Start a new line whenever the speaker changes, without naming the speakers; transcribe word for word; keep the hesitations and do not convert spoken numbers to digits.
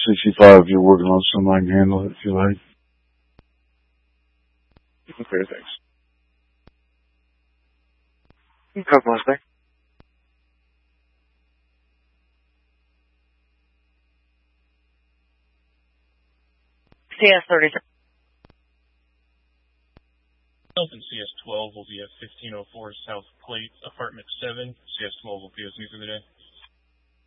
sixty-five, if you're working on something, I can handle it if you like.
Okay, thanks. Code Mustang.
C S thirty-three.
South and C S twelve will be at fifteen oh four South Plate, Apartment seven. C S twelve will be with me for the day.